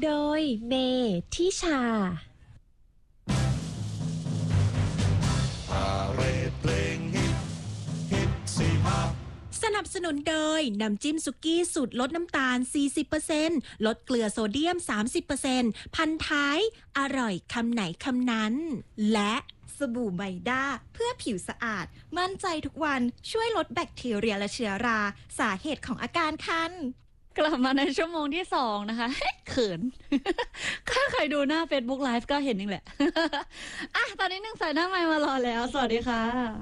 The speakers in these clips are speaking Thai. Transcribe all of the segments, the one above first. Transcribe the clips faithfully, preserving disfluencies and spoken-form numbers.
โดยเมทิชาสนับสนุนโดยน้ำจิ้มสุกี้สูตรลดน้ำตาล สี่สิบเปอร์เซ็นต์ ลดเกลือโซเดียม สามสิบเปอร์เซ็นต์ พันท้ายอร่อยคำไหนคำนั้นและสบู่ไมด้าเพื่อผิวสะอาดมั่นใจทุกวันช่วยลดแบคทีเรียและเชื้อราสาเหตุของอาการคันกลับมาในชั่วโมงที่สองนะคะเขินถ้าใครดูหน้า Facebook Live ก็เห็นนึงแหละอ่ะตอนนี้หนึ่งสายหน้าไมค์มารอแล้วสวัสดีค่ะ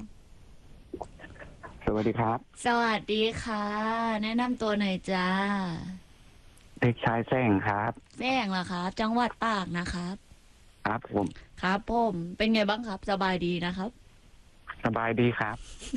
สวัสดีครับสวัสดีค่ะแนะนำตัวหน่อยจ้าเด็กชายแซงครับแซงเหรอครับจังหวัดตากนะครับครับผมครับผมเป็นไงบ้างครับสบายดีนะครับสบายดีครับ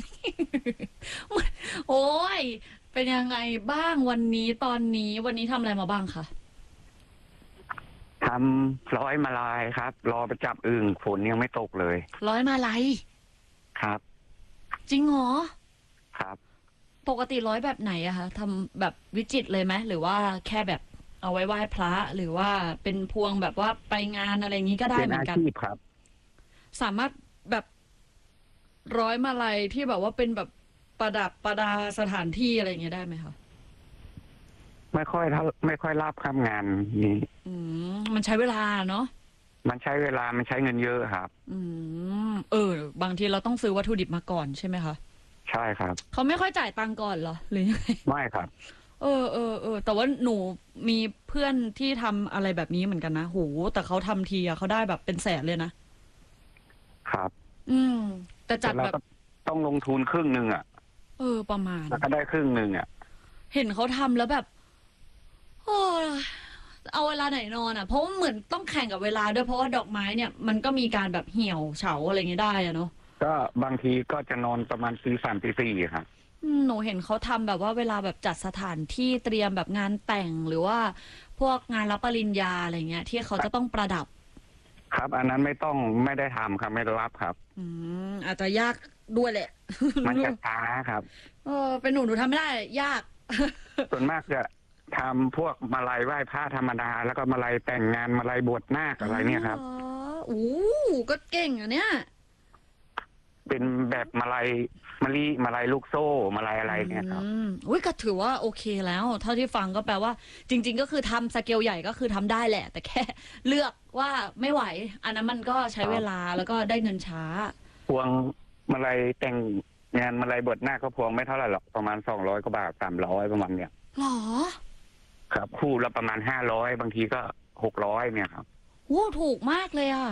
โอ้ยเป็นยังไงบ้างวันนี้ตอนนี้วันนี้ทำอะไรมาบ้างคะทำร้อยมาลายครับรอไปจับอึ่งฝนยังไม่ตกเลยร้อยมาลายครับจริงเหรอครับปกติร้อยแบบไหนอะคะทำแบบวิจิตรเลยไหมหรือว่าแค่แบบเอาไว้ไหว้พระหรือว่าเป็นพวงแบบว่าไปงานอะไรอย่างนี้ก็ได้เหมือนกันเป็นอาชีพครับสามารถแบบร้อยมาลัยที่แบบว่าเป็นแบบประดับประดาสถานที่อะไรอย่างเงี้ยได้ไหมคะไม่ค่อยไม่ค่อยรับทำงานนี้อืมมันใช้เวลาเนาะมันใช้เวลามันใช้เงินเยอะครับอืมเออบางทีเราต้องซื้อวัตถุดิบมาก่อนใช่ไหมคะใช่ครับเขาไม่ค่อยจ่ายตังค์ก่อนเหรอหรือยังไงไม่ครับเออเออเออแต่ว่าหนูมีเพื่อนที่ทำอะไรแบบนี้เหมือนกันนะโหแต่เขาทำทีอะเขาได้แบบเป็นแสนเลยนะครับอืมแต่จัดแบบต้องลงทุนครึ่งหนึ่งอ่ะเออประมาณแล้วก็ได้ครึ่งหนึ่งอ่ะเห็นเขาทำแล้วแบบโอ้เอาเวลาไหนนอนอ่ะเพราะเหมือนต้องแข่งกับเวลาด้วยเพราะว่าดอกไม้เนี่ยมันก็มีการแบบเหี่ยวเฉาอะไรเงี้ยได้อะเนาะก็บางทีก็จะนอนประมาณตีสามตีสี่ครับหนูเห็นเขาทำแบบว่าเวลาแบบจัดสถานที่เตรียมแบบงานแต่งหรือว่าพวกงานรับปริญญาอะไรเงี้ยที่เขาจะต้องประดับครับอันนั้นไม่ต้องไม่ได้ทำครับไม่ได้รับครับอืมอาจจะยากด้วยแหละมันจะช้าครับเออเป็นหนูหนูทำไม่ได้ยากส่วนมากจะทำพวกมาลัยไหว้พระธรรมดาแล้วก็มาลัยแต่งงานมาลัยบวชนาคอะไรเนี่ยครับอ๋ออู้ก็เก่งอ่ะเนี่ยเป็นแบบมาลัยมะลิมาลัยลูกโซ่มาลัยอะไรเนี่ยครับอุ้ยก็ถือว่าโอเคแล้วเท่าที่ฟังก็แปลว่าจริงๆก็คือทำสเกลใหญ่ก็คือทำได้แหละแต่แค่เลือกว่าไม่ไหวอันนั้นมันก็ใช้เวลาแล้วก็ได้เงินช้าพวงมาลัยแต่งงานมาลัยบวชนาคก็พวงไม่เท่าไหร่หรอกประมาณสองร้อยกว่าบาทสามร้อยประมาณเนี้ยหรอครับคู่ละประมาณห้าร้อยบางทีก็หกร้อยเนี่ยครับโอ้ถูกมากเลยอ่ะ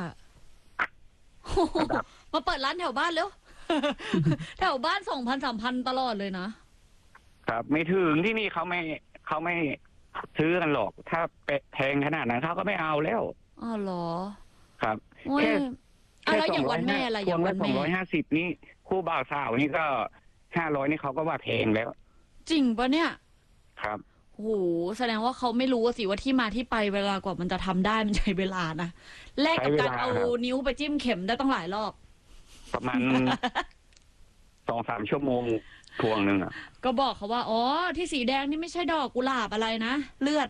มาเปิดร้านแถวบ้านแล้วแถวบ้านสองพันสามพันตลอดเลยนะครับไม่ถึงที่นี่เขาไม่เขาไม่ซื้อกันหรอกถ้าแพงขนาดนั้นเขาก็ไม่เอาแล้วอ๋อเหรอครับแค่แค่อย่างวันแม่อะไรอย่างวันแม่สองร้อยห้าสิบนี่คู่บ่าวสาวนี่ก็ห้าร้อยนี่เขาก็ว่าแพงแล้วจริงปะเนี่ยครับโอ้โหแสดงว่าเขาไม่รู้สิว่าที่มาที่ไปเวลากว่ามันจะทำได้มันใช้เวลานะแลกกับการเอานิ้วไปจิ้มเข็มได้ต้องหลายรอบประมาณสองสามชั่วโมงพวงหนึ่งอ่ะก็บอกเขาว่าอ๋อที่สีแดงนี่ไม่ใช่ดอกกุหลาบอะไรนะเลือด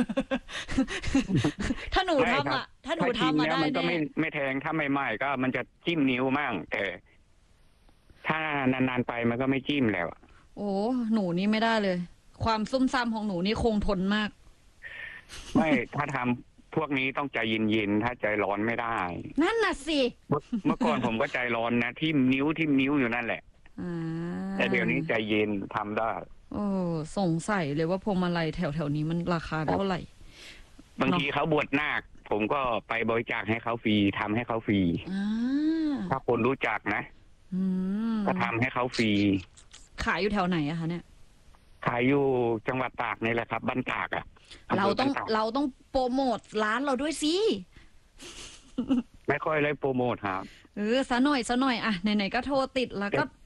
ถ้าหนูทำอ่ะถ้าหนูทำมาได้มันก็ไม่ไม่แทงถ้าไม่ไหม้ก็มันจะจิ้มนิ้วมั่งแต่ถ้านานๆไปมันก็ไม่จิ้มแล้วโอ้หนูนี่ไม่ได้เลยความซุ่มซ่ามของหนูนี่คงทนมากไม่ถ้าทำพวกนี้ต้องใจเย็นๆถ้าใจร้อนไม่ได้นั่นน่ะสิเมื่อก่อนผมก็ใจร้อนนะทิ่มนิ้วทิ่มนิ้วอยู่นั่นแหละแต่เดี๋ยวนี้ใจเย็นทำได้โอ้สงสัยเลยว่าพวงมาลัยแถวๆนี้มันราคาเท่าไหร่บางทีเขาบวชนาคผมก็ไปบริจาคให้เขาฟรีทำให้เขาฟรีถ้าคนรู้จักนะก็ทำให้เขาฟรีขายอยู่แถวไหนอะคะเนี่ยขายอยู่จังหวัดตากนี่แหละครับบ้านตากอ่ะเราต้องเราต้องโปรโมทร้านเราด้วยสิไม่ค่อยเลยโปรโมทครับเออซะหน่อยซะหน่อยอ่ะไหนๆก็โทรติดแล้วก็